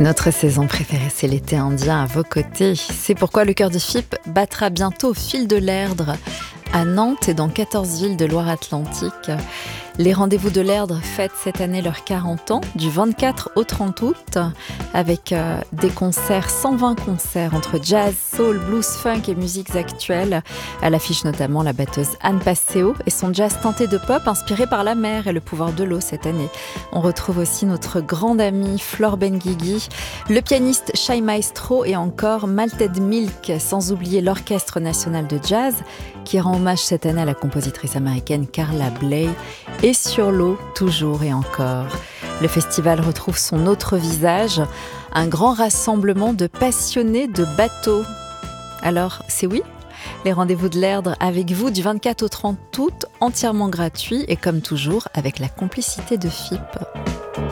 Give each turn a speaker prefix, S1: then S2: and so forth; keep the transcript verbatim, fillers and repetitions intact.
S1: Notre saison préférée, c'est l'été indien à vos côtés. C'est pourquoi le Chœur de F I P battra bientôt au fil de l'Erdre à Nantes et dans quatorze villes de Loire-Atlantique. Les Rendez-vous de l'Erdre fêtent cette année leurs quarante ans, du vingt-quatre au trente août, avec euh, des concerts, cent vingt concerts entre jazz, soul, blues, funk et musiques actuelles. À l'affiche notamment la batteuse Anne Passeo et son jazz teinté de pop inspiré par la mer et le pouvoir de l'eau cette année. On retrouve aussi notre grande amie Flore Benguigui, le pianiste Shai Maestro et encore Malted Milk, sans oublier l'Orchestre national de jazz qui rend hommage cette année à la compositrice américaine Carla Bley. Et sur l'eau, toujours et encore. Le festival retrouve son autre visage, un grand rassemblement de passionnés de bateaux. Alors, c'est oui ? Les Rendez-vous de l'Erdre avec vous du vingt-quatre au trente août, entièrement gratuit et comme toujours avec la complicité de F I P.